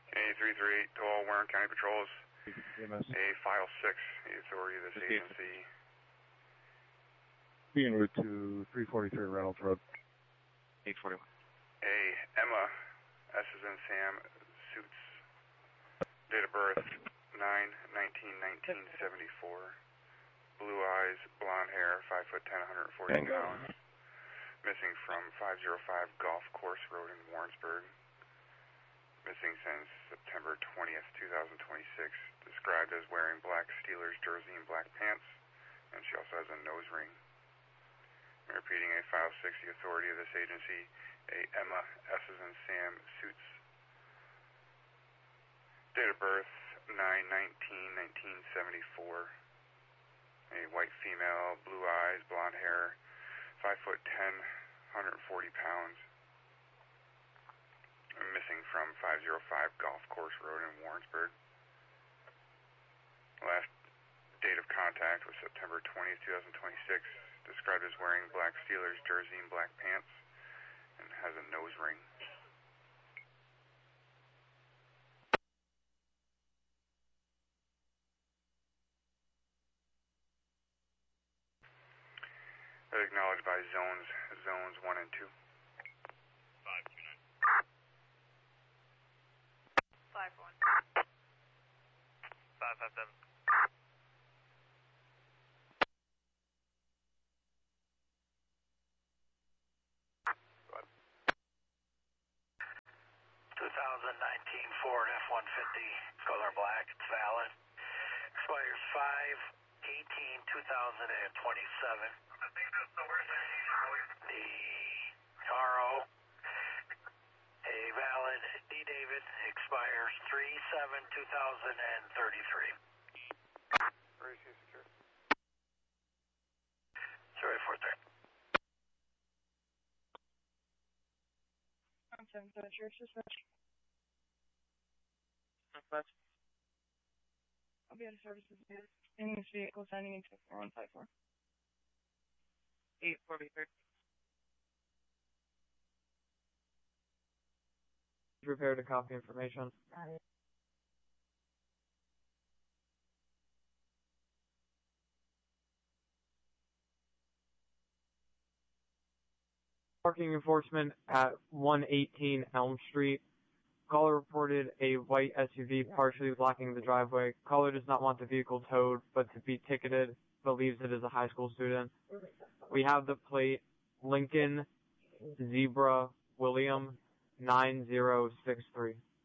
A338 to all Warren County Patrols. A File 6, the authority of this agency. Be en route to 343 Reynolds Road. 841. A Emma, S as in Sam, suits. Date of birth, 9/19/1974. Blue eyes, blonde hair, 5'10", 140 pounds. Missing from 505 Golf Course Road in Warrensburg. Missing since September 20th, 2026. Described as wearing black Steelers jersey and black pants. And she also has a nose ring. I'm repeating, a File 6, the authority of this agency. A Emma, S as in Sam, suits. Date of birth, 9/19/1974. A white female, blue eyes, blonde hair, 5'10", 140 pounds. Missing from 505 Golf Course Road in Warrensburg. Last date of contact was September 20th, 2026. Described as wearing black Steelers jersey and black pants, and has a nose ring. Acknowledged by zones 1 and 2. 529. 51. 557. Ford F-150, color black, it's valid. Expires 5/18/2027. The RO, a valid D. David, expires 3/7/2033. Where is he secure? 0843. I'm 7 for the church dispatch. I'll be out of services in this vehicle sending into 4154. 843. Prepared to copy information. Parking enforcement at 118 Elm Street. Caller reported a white SUV partially blocking the driveway. Caller does not want the vehicle towed, but to be ticketed, believes it is a high school student. We have the plate Lincoln Zebra William 9063.